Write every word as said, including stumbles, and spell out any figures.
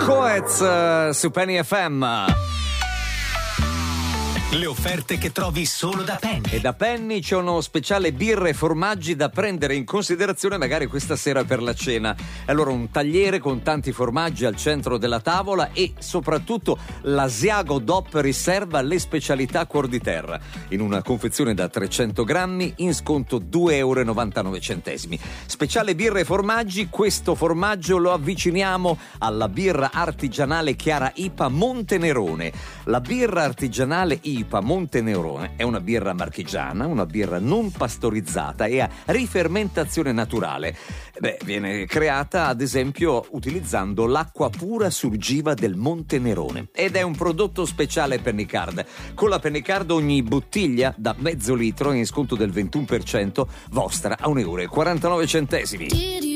Coez uh, su Penny F M. Le offerte che trovi solo da Penny. E da Penny c'è uno speciale birre e formaggi da prendere in considerazione magari questa sera per la cena. Allora, un tagliere con tanti formaggi al centro della tavola e soprattutto l'Asiago D O P riserva le specialità cuor di terra. In una confezione da trecento grammi in sconto due euro e novantanove centesimi. Speciale birre e formaggi, questo formaggio lo avviciniamo alla birra artigianale Chiara I P A Montenerone. La birra artigianale I P A Montenerone è una birra marchigiana, una birra non pastorizzata e a rifermentazione naturale. Beh, viene creata ad esempio utilizzando l'acqua pura surgiva del Montenerone ed è un prodotto speciale Pennycard. Con la Pennycard ogni bottiglia da mezzo litro in sconto del ventuno per cento vostra a un euro e quarantanove centesimi.